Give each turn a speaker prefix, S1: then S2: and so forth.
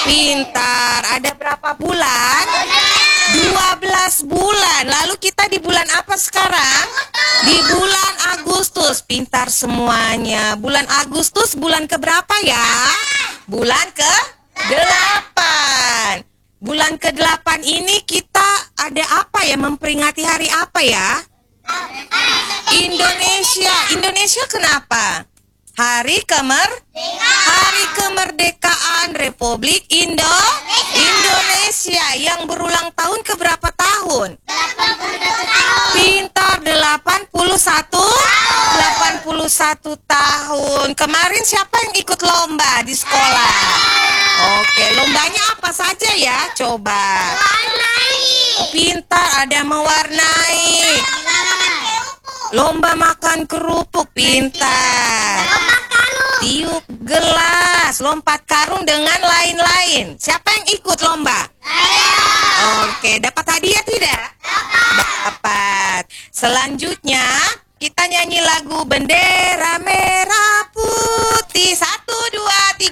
S1: Pintar. Ada berapa bulan? 12 bulan. Lalu kita di bulan apa sekarang? Di bulan Agustus. Pintar semuanya. Bulan Agustus bulan keberapa ya? Bulan ke-8. Bulan ke-8 ini kita ada apa ya? Memperingati hari apa ya? Indonesia. Indonesia kenapa? Hari kemerdekaan Republik Indonesia yang berulang tahun ke berapa tahun?
S2: 81 tahun.
S1: Pintar, 81 tahun. Kemarin siapa yang ikut lomba di sekolah? Oke, lombanya apa saja ya? Coba. Pintar, ada mewarnai. Lomba makan kerupuk. Pintar. Tiup gelas, lompat karung dengan lain-lain. Siapa yang ikut lomba? Oke, dapat hadiah tidak? Dapat. Selanjutnya kita nyanyi lagu Bendera Merah